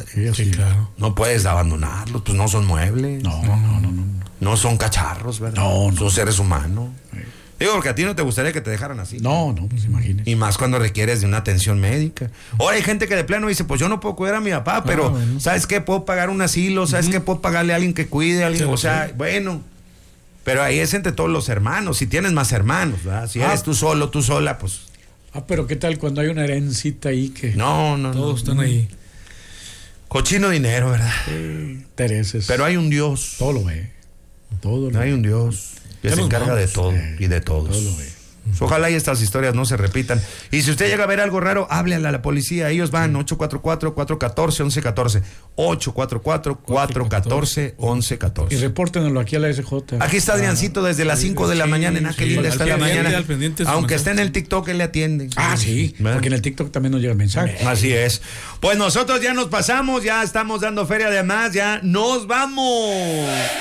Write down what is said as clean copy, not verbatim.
Sí, claro. No puedes abandonarlos, pues no son muebles. No. No son cacharros, ¿verdad? No. Son seres humanos. Digo, porque a ti no te gustaría que te dejaran así. No, pues imagínese. Y más cuando requieres de una atención médica. Ahora hay gente que de plano dice, pues yo no puedo cuidar a mi papá, pero bueno. ¿sabes qué? Puedo pagar un asilo, ¿sabes qué? Puedo pagarle a alguien que cuide a alguien, Sí, o sea, bueno. Pero ahí es entre todos los hermanos, si tienes más hermanos, ¿verdad? Si eres tú solo, tú sola, pues... Pero ¿qué tal cuando hay una herencita ahí que... No. Todos están ahí. Cochino dinero, ¿verdad? Intereses. Pero hay un Dios. Todo lo ve. Hay un Dios que Ya se nos encarga de vamos. todo y de todos. Todo lo ve. Ojalá y estas historias no se repitan. Y si usted llega a ver algo raro, háblele a la policía. Ellos van 844-414-1114. 844-414-1114. Y repórtenlo aquí a la SJ. Aquí está Adriancito desde las 5 de la mañana. Qué linda está la mañana. Aunque esté en el TikTok, él le atiende. Sí, porque en el TikTok también nos llega el mensaje. Así es. Pues nosotros ya nos pasamos, ya estamos dando feria de más, ya nos vamos.